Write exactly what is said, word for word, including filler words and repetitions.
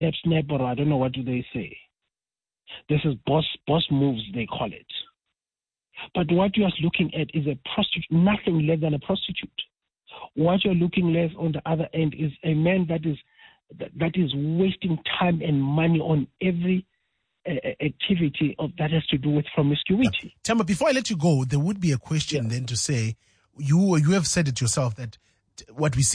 snap, or I don't know what do they say. This is boss boss moves, they call it. But what you are looking at is a prostitute, nothing less than a prostitute. What you're looking at on the other end is a man that is that is wasting time and money on every uh, activity of that has to do with promiscuity. Yeah. Themba, before I let you go, there would be a question yeah. then to say, you you have said it yourself that what we see